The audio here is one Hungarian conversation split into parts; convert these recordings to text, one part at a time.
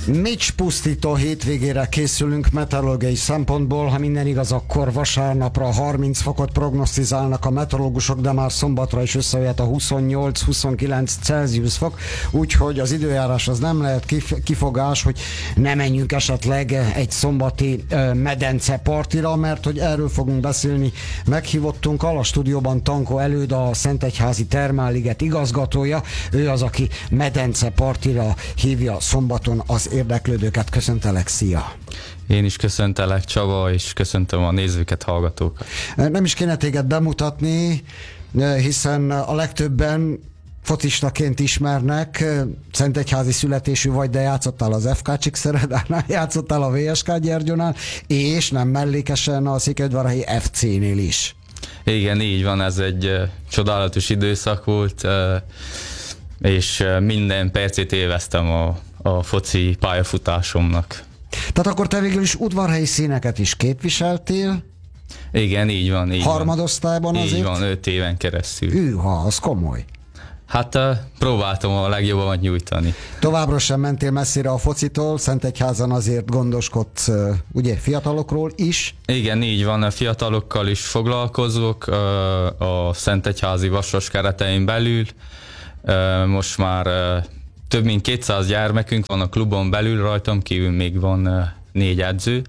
Mitch pusztító hétvégére készülünk meteorológiai szempontból. Ha minden igaz, akkor vasárnapra 30 fokot prognosztizálnak a meteorológusok, de már szombatra is összejöhet a 28-29 Celsius fok, úgyhogy az időjárás az nem lehet kifogás, hogy ne menjünk esetleg egy szombati medence partira, mert hogy erről fogunk beszélni. Meghívottunk a stúdióban Tankó Előd, a Szentegyházi Termálliget igazgatója. Ő az, aki medence partira hívja szombaton az érdeklődőket. Köszöntelek, szia! Én is köszöntelek, Csaba, és köszöntöm a nézőket, hallgatókat. Nem is kéne téged bemutatni, hiszen a legtöbben focistaként ismernek, szentegyházi születésű vagy, de játszottál az FK Csíkszeredánál, játszottál a VSK Gyergyónál, és nem mellékesen a Székelyudvarhelyi FC-nél is. Igen, így van, ez egy csodálatos időszak volt, és minden percét élveztem a foci pályafutásomnak. Tehát akkor te végül is udvarhelyi színeket is képviseltél? Igen, így van. Harmadosztályban azért? Így van, 5 éven keresztül. Hűha, az komoly. Hát próbáltam a legjobbat nyújtani. Továbbra sem mentél messzire a focitól, Szentegyházan azért gondoskodsz, ugye, fiatalokról is? Igen, így van, a fiatalokkal is foglalkozok a Szentegyházi Vasas keretein belül. Most már több mint 200 gyermekünk van a klubon belül, rajtam kívül még van 4 edző,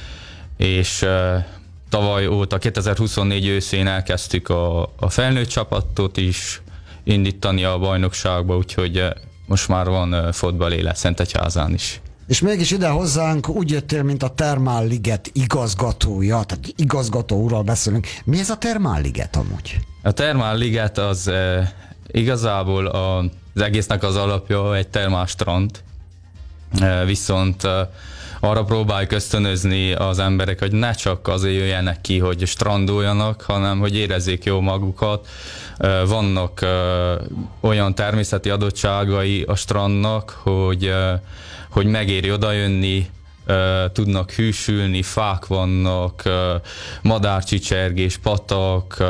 és tavaly óta, 2024 őszén elkezdtük a felnőtt csapatot is indítani a bajnokságba, úgyhogy most már van fotballélet Szentegyházán is. És mégis ide hozzánk úgy jöttél, mint a Termálliget igazgatója, tehát igazgató úrral beszélünk. Mi ez a Termálliget amúgy? A Termálliget az igazából az egésznek az alapja egy termálstrand, viszont arra próbáljuk ösztönözni az emberek, hogy ne csak azért jöjjenek ki, hogy strandoljanak, hanem hogy érezzék jól magukat. Vannak olyan természeti adottságai a strandnak, hogy megéri odajönni, tudnak hűsülni, fák vannak, madárcsicsergés, patak,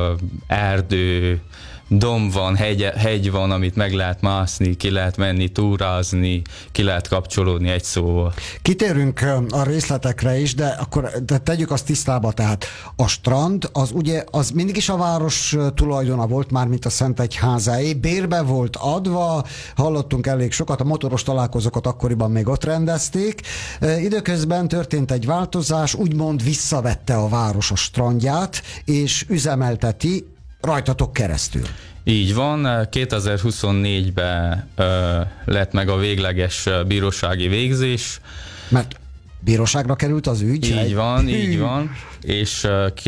erdő, domb van, hegy van, amit meg lehet mászni, ki lehet menni, túrázni, ki lehet kapcsolódni, egy szóval. Kitérünk a részletekre is, de akkor tegyük azt tisztába, tehát a strand, az ugye, az mindig is a város tulajdona volt, már mint a Szentegyházáé, bérbe volt adva, hallottunk elég sokat, a motoros találkozókat akkoriban még ott rendezték. Időközben történt egy változás, úgymond visszavette a város a strandját, és üzemelteti rajtatok keresztül. Így van, 2024-ben lett meg a végleges bírósági végzés. Mert bíróságra került az ügy? Így van, és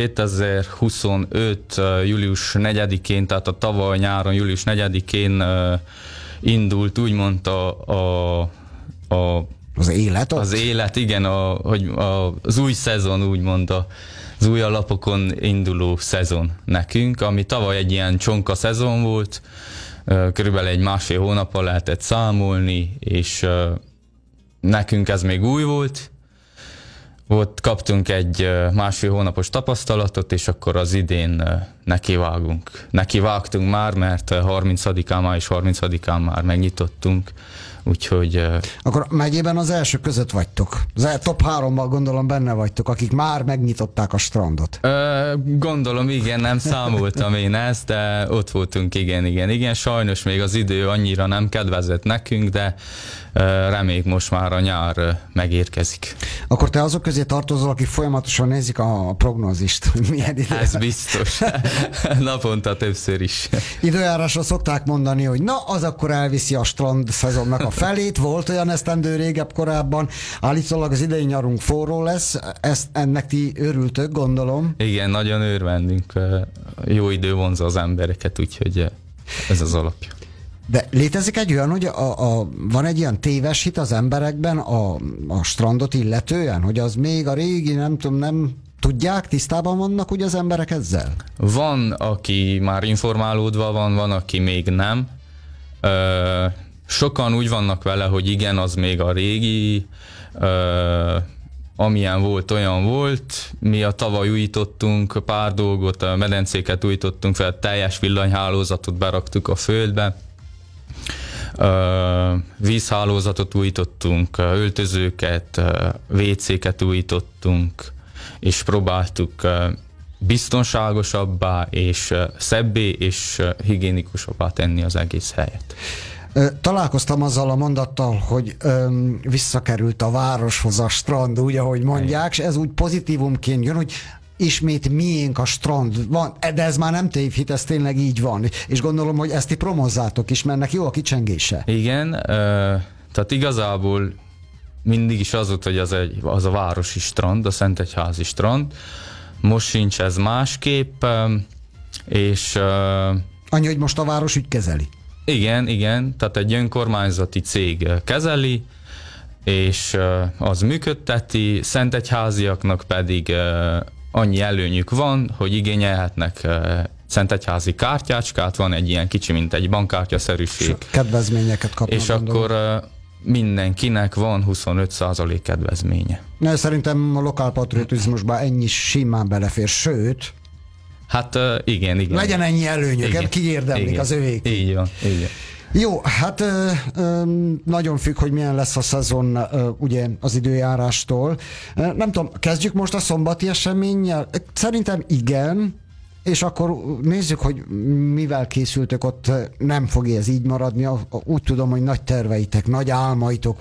2025. július 4-én, tehát a tavaly nyáron július 4-én indult úgymond az élet ott? Az élet, igen, az új szezon, úgymond az új alapokon induló szezon nekünk, ami tavaly egy ilyen csonka szezon volt, körülbelül egy másfél hónappal lehetett számolni, és nekünk ez még új volt. Kaptunk egy másfél hónapos tapasztalatot, és akkor az idén nekivágtunk már, mert 30-án, május 30-án már megnyitottunk. Úgyhogy... Akkor megyében az első között vagytok. Az top 3-ban gondolom benne vagytok, akik már megnyitották a strandot. Gondolom, igen, nem számoltam én ezt, de ott voltunk, igen. Sajnos még az idő annyira nem kedvezett nekünk, de reméljük most már a nyár megérkezik. Akkor te azok közé tartozol, akik folyamatosan nézik a prognózist, hogy milyen idő. Ez biztos. Naponta többször is. Időjárásra szokták mondani, hogy na, az akkor elviszi a strand szezonnak a felét. Volt olyan esztendő régebb korábban. Állítólag az idei nyarunk forró lesz. Ennek ti örültök, gondolom. Igen, nagyon örvendünk. Jó idő vonza az embereket, úgyhogy ez az alapja. De létezik egy olyan, hogy van egy ilyen téves hit az emberekben a strandot illetően, hogy az még a régi, nem tudom, nem tudják, tisztában vannak ugye az emberek ezzel? Van, aki már informálódva van, aki még nem. Sokan úgy vannak vele, hogy igen, az még a régi, amilyen volt, olyan volt. Mi a tavaly újítottunk pár dolgot, a medencéket újítottunk fel, teljes villanyhálózatot beraktuk a földbe. vízhálózatot újítottunk, öltözőket, WC-ket újítottunk, és próbáltuk biztonságosabbá és szebbé és higiénikusabbá tenni az egész helyet. Találkoztam azzal a mondattal, hogy visszakerült a városhoz a strand, úgy, ahogy mondják, és ez úgy pozitívumként jön, hogy ismét miénk a strand van, de ez már nem tévhit, ez tényleg így van, és gondolom, hogy ezt ti promozzátok is, mert jó a kicsengése. Igen, tehát igazából mindig is az volt, hogy az a városi strand, a Szentegyházi strand. Most sincs ez másképp, és... Annyi, hogy most a város úgy kezeli. Igen, tehát egy önkormányzati cég kezeli, és az működteti, szentegyháziaknak pedig annyi előnyük van, hogy igényelhetnek szentegyházi kártyácskát, van egy ilyen kicsi, mint egy bankkártyaszerűség. Kedvezményeket kapnak. És akkor mindenkinek van 25% kedvezménye. Szerintem a lokálpatriotizmusban ennyi simán belefér, sőt... Hát igen. Legyen ennyi előnyök, kiérdemlik az övék. Így van. Jó, hát nagyon függ, hogy milyen lesz a szezon ugye az időjárástól. Nem tudom, kezdjük most a szombati eseménnyel? Szerintem igen, és akkor nézzük, hogy mivel készültök ott, nem fog ez így maradni. Úgy tudom, hogy nagy terveitek, nagy álmaitok